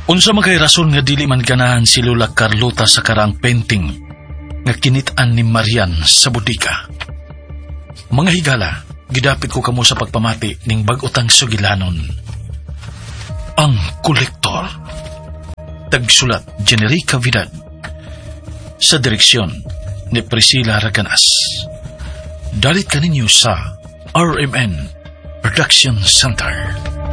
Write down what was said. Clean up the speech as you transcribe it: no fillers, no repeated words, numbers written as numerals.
Unsa magay rason nga dili man ganahan si Lola Carlota sa karaang painting nga kinitaan ni Marian sa bodega. Mga higala, gidapit ko kamo sa pagpamati ning bag-otang sugilanon. Ang Kolektor. Tagsulat Generica Vidal. Sa direksyon ni Priscilla Raganas. Dalit kaninyo sa RMN Production Center.